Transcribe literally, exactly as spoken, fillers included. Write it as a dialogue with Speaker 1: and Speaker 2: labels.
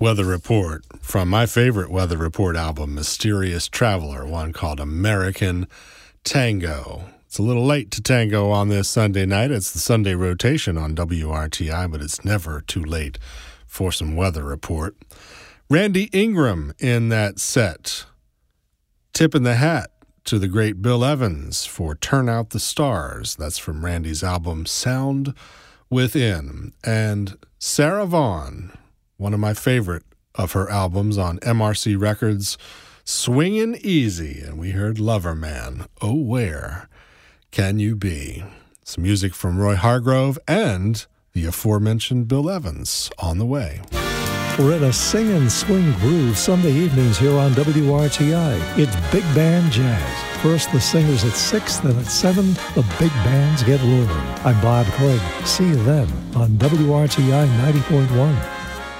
Speaker 1: Weather Report from my favorite Weather Report album, Mysterious Traveler, one called American Tango. It's a little late to tango on this Sunday night. It's the Sunday rotation on W R T I, but it's never too late for some Weather Report. Randy Ingram in that set. Tipping the hat to the great Bill Evans for Turn Out the Stars. That's from Randy's album Sound Within. And Sarah Vaughan, one of my favorite of her albums on M R C Records, Swingin' Easy. And we heard Lover Man, Oh Where Can You Be? Some music from Roy Hargrove and the aforementioned Bill Evans on the way.
Speaker 2: We're in a sing and swing groove Sunday evenings here on W R T I. It's Big Band Jazz. First the singers at six, then at seven, the big bands get rolling. I'm Bob Craig. See you then on W R T I ninety point one.